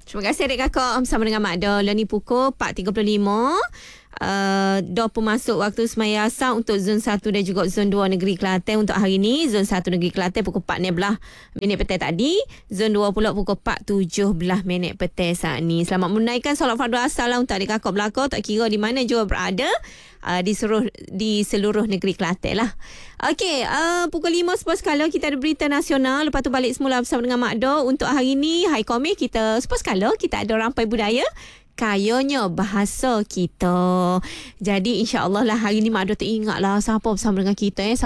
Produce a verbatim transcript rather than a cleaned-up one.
Terima kasih adik kakak bersama dengan Mak Do. Lah ni pukul empat tiga puluh lima. Uh, dah pun masuk waktu semaya asar untuk zon satu dan juga zon dua Negeri Kelantan untuk hari ni. Zon satu Negeri Kelantan pukul empat enam belas minit petang tadi. Zon dua pula pukul empat tujuh belas minit petang saat ni. Selamat menunaikan solat fardu asar lah untuk adik kakak belakang. Tak kira di mana juga berada. Uh, di seluruh di seluruh negeri Kelantan lah. Okey, uh, pukul lima sepuluh sekala kita ada berita nasional. Lepas tu balik semula bersama dengan Mak Do. Untuk hari ni, Hai Komik, kita sepuluh sekala kita ada rampai budaya. Kayanya bahasa kita. Jadi insya-Allah lah hari ni Mak Do teringat lah siapa bersama dengan kita eh.